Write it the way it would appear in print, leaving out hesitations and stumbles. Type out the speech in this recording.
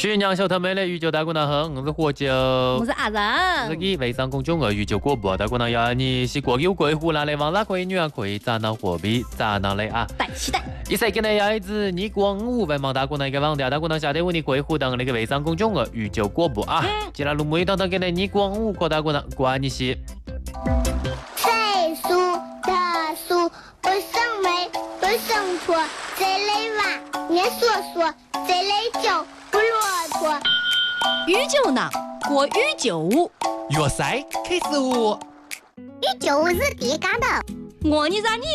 徐娘小特妹的宇宙大姑娘好，我是火酒， 我是阿仁。 自己微商公众号宇宙广播大姑娘要你是国有贵湖南的王大贵女啊，可以咋闹货币咋闹嘞啊？ 带期待。 一岁给你要一支你光五文盲大姑娘一个网调大姑娘下得为你贵湖当那个微商公众号宇宙广播啊，接下来录每当当给你光五个大姑娘关你些。 岁数的数不生美不生错，这类娃年说说，这类酒不骆驼。 宇宙呢？过宇宙。 越赛开始我。 宇宙是第干的。 我你让你